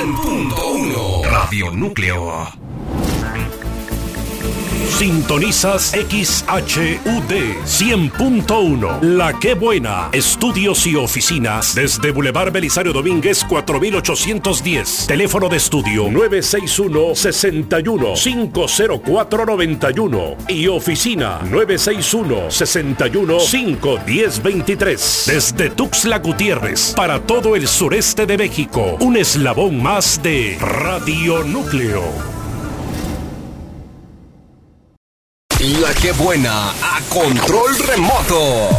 100.1 Radio Núcleo. Sintonizas XHUD 100.1 La Qué Buena. Estudios y oficinas desde Boulevard Belisario Domínguez 4810. Teléfono de estudio 961-61-50491 y oficina 961-61-51023. Desde Tuxtla Gutiérrez para todo el sureste de México. Un eslabón más de Radio Núcleo. La Qué Buena a control remoto.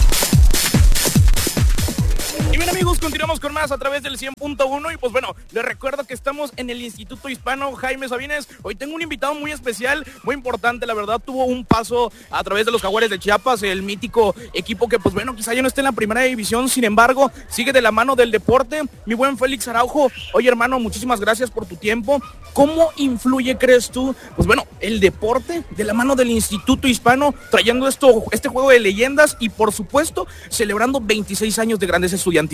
Y bien, amigos, continuamos con más a través del 100.1 y pues bueno, les recuerdo que estamos en el Instituto Hispano Jaime Sabines. Hoy tengo un invitado muy especial, muy importante, la verdad, tuvo un paso a través de los Jaguares de Chiapas, el mítico equipo que pues bueno, quizá ya no esté en la primera división, sin embargo, sigue de la mano del deporte. Mi buen Félix Araujo, oye hermano, muchísimas gracias por tu tiempo. ¿Cómo influye, crees tú, pues bueno, el deporte de la mano del Instituto Hispano, trayendo este juego de leyendas y por supuesto, celebrando 26 años de grandeza estudiantil?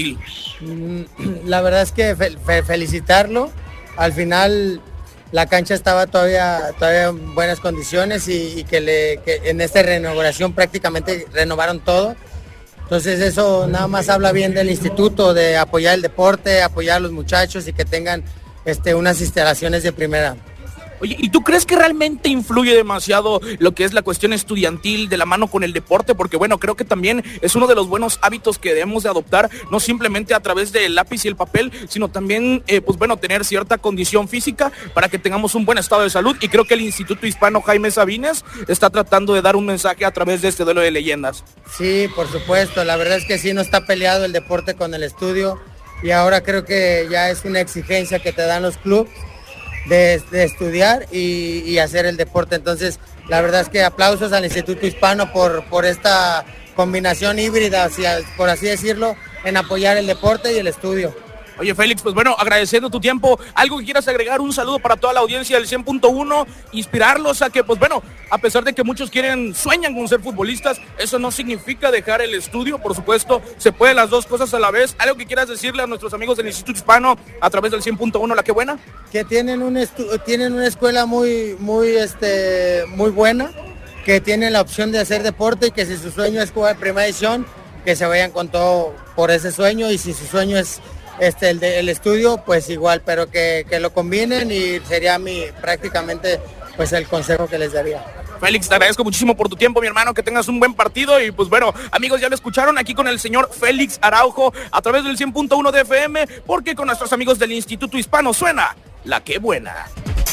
La verdad es que felicitarlo. Al final la cancha estaba todavía en buenas condiciones y que en esta renovación prácticamente renovaron todo. Entonces eso nada más habla bien del instituto, de apoyar el deporte, apoyar a los muchachos y que tengan unas instalaciones de primera. Oye, ¿y tú crees que realmente influye demasiado lo que es la cuestión estudiantil de la mano con el deporte? Porque bueno, creo que también es uno de los buenos hábitos que debemos de adoptar, no simplemente a través del lápiz y el papel, sino también, pues bueno, tener cierta condición física para que tengamos un buen estado de salud. Y creo que el Instituto Hispano Jaime Sabines está tratando de dar un mensaje a través de este duelo de leyendas. Sí, por supuesto, la verdad es que sí, no está peleado el deporte con el estudio y ahora creo que ya es una exigencia que te dan los clubes de estudiar y hacer el deporte. Entonces la verdad es que aplausos al Instituto Hispano por esta combinación híbrida, por así decirlo, en apoyar el deporte y el estudio. Oye Félix, pues bueno, agradeciendo tu tiempo, algo que quieras agregar, un saludo para toda la audiencia del 100.1, inspirarlos a que pues bueno, a pesar de que muchos sueñan con ser futbolistas, eso no significa dejar el estudio, por supuesto, se pueden las dos cosas a la vez. Algo que quieras decirle a nuestros amigos del Instituto Hispano a través del 100.1 La Qué Buena. Que tienen una escuela muy buena, que tienen la opción de hacer deporte y que si su sueño es jugar primera división, que se vayan con todo por ese sueño, y si su sueño es el estudio, pues igual, pero que lo combinen, y sería prácticamente pues el consejo que les daría. Félix, te agradezco muchísimo por tu tiempo, mi hermano, que tengas un buen partido y pues bueno, amigos, ya lo escucharon aquí con el señor Félix Araujo a través del 100.1 de FM, porque con nuestros amigos del Instituto Hispano suena La Qué Buena.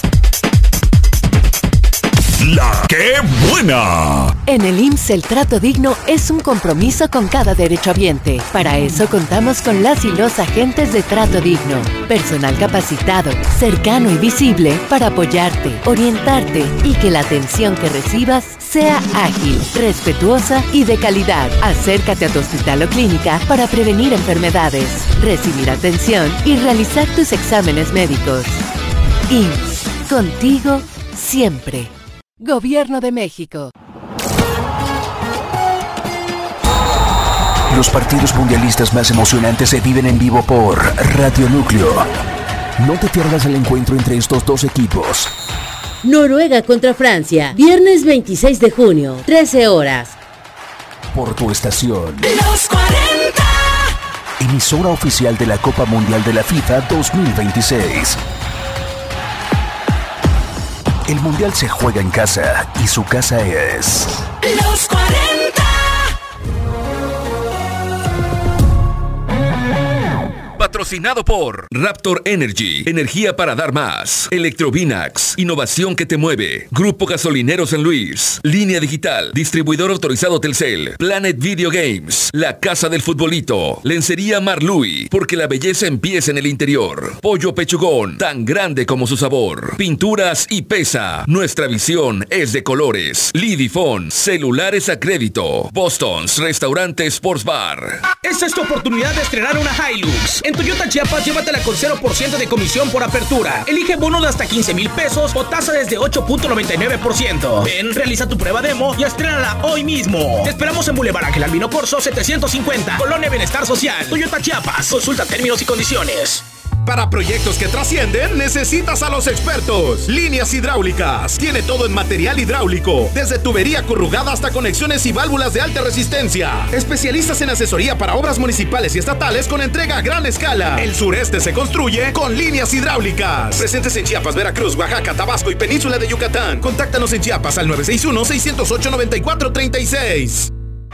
La Qué Buena. En el IMSS el trato digno es un compromiso con cada derechohabiente. Para eso contamos con las y los agentes de trato digno. Personal capacitado, cercano y visible para apoyarte, orientarte y que la atención que recibas sea ágil, respetuosa y de calidad. Acércate a tu hospital o clínica para prevenir enfermedades, recibir atención y realizar tus exámenes médicos. IMSS, contigo siempre. Gobierno de México. Los partidos mundialistas más emocionantes se viven en vivo por Radio Núcleo. No te pierdas el encuentro entre estos dos equipos. Noruega contra Francia, viernes 26 de junio, 13 horas. Por tu estación. Los 40. Emisora oficial de la Copa Mundial de la FIFA 2026. El Mundial se juega en casa y su casa es... Los 40. Patrocinado por Raptor Energy, energía para dar más. Electrovinax, innovación que te mueve. Grupo Gasolinero San Luis, Línea Digital, distribuidor autorizado Telcel, Planet Video Games, La Casa del Futbolito, Lencería Marlui, porque la belleza empieza en el interior. Pollo Pechugón, tan grande como su sabor. Pinturas y Pesa, nuestra visión es de colores. Lidifón, celulares a crédito. Boston's, restaurante Sports Bar. Esta es tu oportunidad de estrenar una Hilux. En Toyota Chiapas, llévatela con 0% de comisión por apertura. Elige bono de hasta 15,000 pesos o tasa desde 8.99%. Ven, realiza tu prueba demo y estrénala hoy mismo. Te esperamos en Boulevard Ángel Albino Corzo 750, Colonia Bienestar Social, Toyota Chiapas. Consulta términos y condiciones. Para proyectos que trascienden, necesitas a los expertos. Líneas Hidráulicas. Tiene todo en material hidráulico, desde tubería corrugada hasta conexiones y válvulas de alta resistencia. Especialistas en asesoría para obras municipales y estatales con entrega a gran escala. El sureste se construye con Líneas Hidráulicas. Presentes en Chiapas, Veracruz, Oaxaca, Tabasco y Península de Yucatán. Contáctanos en Chiapas al 961-608-9436.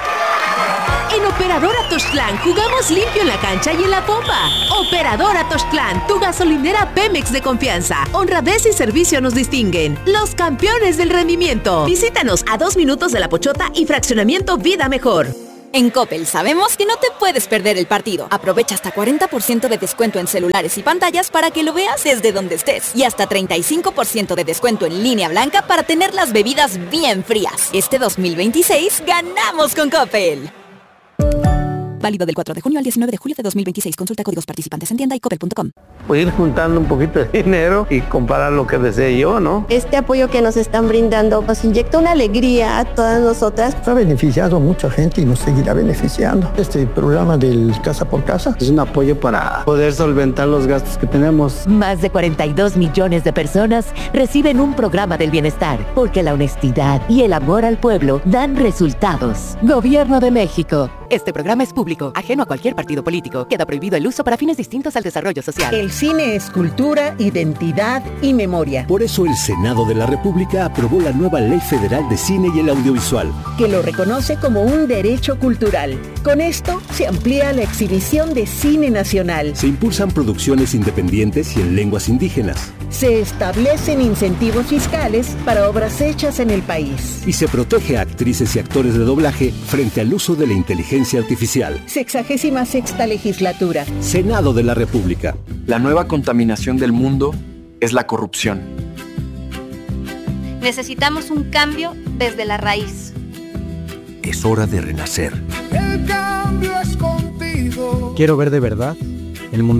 En Operadora Toztlán jugamos limpio en la cancha y en la pompa. Operadora Toztlán, tu gasolinera Pemex de confianza. Honradez y servicio nos distinguen. Los campeones del rendimiento. Visítanos a 2 minutos de La Pochota y Fraccionamiento Vida Mejor. En Coppel sabemos que no te puedes perder el partido. Aprovecha hasta 40% de descuento en celulares y pantallas para que lo veas desde donde estés. Y hasta 35% de descuento en línea blanca para tener las bebidas bien frías. Este 2026 ganamos con Coppel. Válido del 4 de junio al 19 de julio de 2026. Consulta códigos participantes en tienda y coppel.com. Voy a ir juntando un poquito de dinero y comprar lo que desee yo, ¿no? Este apoyo que nos están brindando nos inyecta una alegría a todas nosotras. Ha beneficiado a mucha gente y nos seguirá beneficiando. Este programa del Casa por Casa es un apoyo para poder solventar los gastos que tenemos. Más de 42 millones de personas reciben un programa del bienestar, porque la honestidad y el amor al pueblo dan resultados. Gobierno de México. Este programa es público, ajeno a cualquier partido político. Queda prohibido el uso para fines distintos al desarrollo social. El cine es cultura, identidad y memoria. Por eso el Senado de la República aprobó la nueva Ley Federal de Cine y el Audiovisual, que lo reconoce como un derecho cultural. Con esto se amplía la exhibición de cine nacional. Se impulsan producciones independientes y en lenguas indígenas. Se establecen incentivos fiscales para obras hechas en el país. Y se protege a actrices y actores de doblaje frente al uso de la inteligencia artificial. 66ª legislatura. Senado de la República. La nueva contaminación del mundo es la corrupción. Necesitamos un cambio desde la raíz. Es hora de renacer. El cambio es contigo. Quiero ver de verdad el mundo